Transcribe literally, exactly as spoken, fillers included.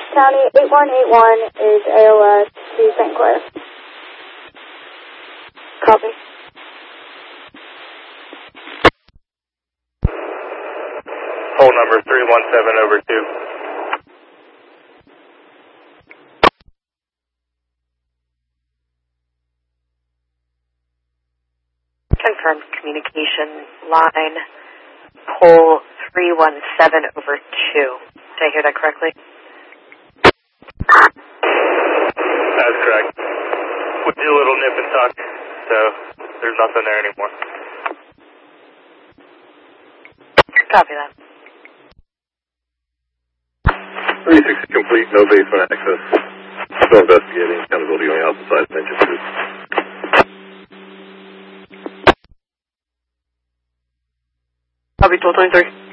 County, eight one eight one is A L S to Saint Clair. Copy. Pole number three one seven over two. Confirmed communication line, pole three one seven over two. Did I hear that correctly? That's correct. We do a little nip and tuck, so there's nothing there anymore. Copy that. three sixty complete, no basement access. Still investigating, accountability going out the side of engine two. Copy, twelve twenty-three.